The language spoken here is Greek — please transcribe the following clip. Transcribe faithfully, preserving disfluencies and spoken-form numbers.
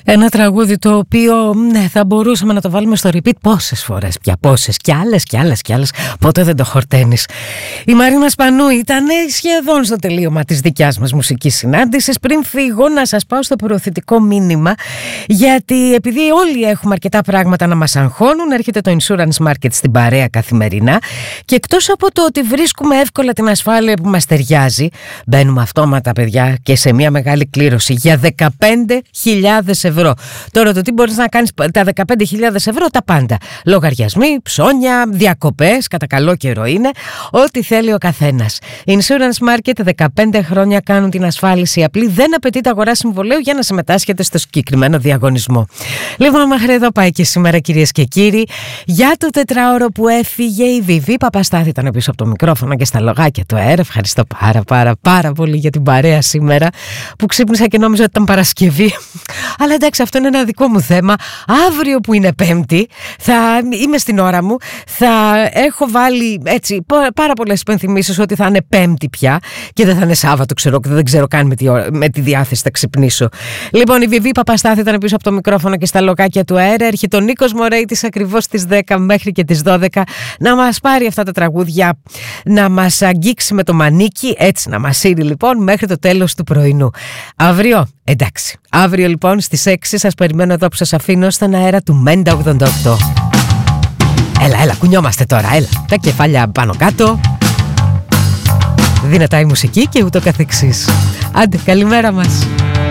Ένα τραγούδι το οποίο ναι, θα μπορούσαμε να το βάλουμε στο repeat πόσες φορές πια, πόσες κι άλλες κι άλλες κι άλλες, ποτέ δεν το χορταίνεις. Η Μαρίνα Σπανού ήταν σχεδόν στο τελείωμα της δικιάς μας μουσικής συνάντησης. Πριν φύγω να σας πάω στο προωθητικό μήνυμα, γιατί επειδή όλοι έχουμε αρκετά πράγματα να μας αγχώνουν, έρχεται το Insurance Market στην παρέα καθημερινά και εκτός από το ότι βρίσκουμε εύκολα την ασφάλεια που μας ταιριάζει, μπαίνουμε αυτόματα παιδιά και σε μια μεγάλη κλήρωση για δεκαπέντε χιλιάδες ευρώ. Τώρα το τι μπορείς να κάνεις τα δεκαπέντε χιλιάδες ευρώ, τα πάντα. Λογαριασμοί, ψώνια, διακοπές, κατά καλό καιρό είναι, ό,τι θέλει ο καθένας. Insurance Market, δεκαπέντε χρόνια κάνουν την ασφάλιση απλή, δεν απαιτείται αγορά συμβολέου για να συμμετάσχετε στο συγκεκριμένο διαγωνισμό. Λοιπόν, μέχρι εδώ πάει και σήμερα, κυρίες και κύριοι, για το τετράωρο που έφυγε. Η Βιβί Παπαστάθη ήταν πίσω από το μικρόφωνο και στα λογάκια του αέρα. Ευχαριστώ πάρα πάρα πάρα πολύ για την παρέα σήμερα, που ξύπνησα και νόμιζα ότι ήταν Παρασκευή. Αλλά εντάξει, αυτό είναι ένα δικό μου θέμα. Αύριο που είναι Πέμπτη, θα είμαι στην ώρα μου. Θα έχω βάλει έτσι πάρα πολλές υπενθυμίσεις ότι θα είναι Πέμπτη πια και δεν θα είναι Σάββατο, ξέρω, και δεν ξέρω καν με τη, ώρα, με τη διάθεση θα ξυπνήσω. Λοιπόν, η Βιβί Παπαστάθη ήταν πίσω από το μικρόφωνο και στα λοκάκια του αέρα. Έρχεται ο Νίκος Μωρέιτης ακριβώς στις δέκα μέχρι και τις δώδεκα να μας πάρει αυτά τα τραγούδια, να μας αγγίξει με το μανίκι, έτσι να μας σύρει λοιπόν μέχρι το τέλος του πρωινού. Αύριο, εντάξει, αύριο λοιπόν στις έξι σας περιμένω εδώ που σας αφήνω στον αέρα του Μέντα ογδόντα οκτώ. Έλα, έλα, κουνιόμαστε τώρα, έλα, τα κεφάλια πάνω κάτω, δυνατά η μουσική και ούτω καθεξής. Άντε, καλημέρα μας.